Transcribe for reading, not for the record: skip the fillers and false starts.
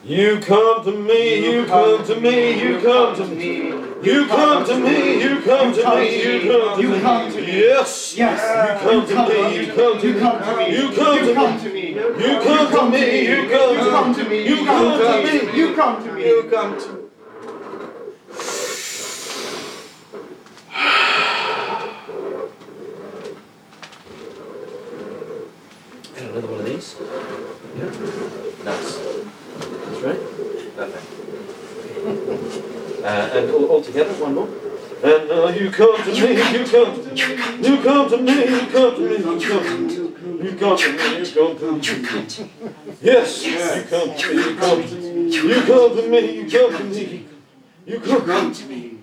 You come to me, you come to me, you come to me. You come to me, you come to me, you come to me. Yes, Yes. You come to me, you come to me. You come to me. You come to me, you come to me. You come to me. You come to me. You come to me. And another one of these. Yeah. Nice. That's right. Perfect. And all together, one more. And you come to me, you come to me, you come to me, you come to me, you come to me, you come to me, you come to me. Yes, you come to me, you come to me, you come to me, you come to me, you come to me.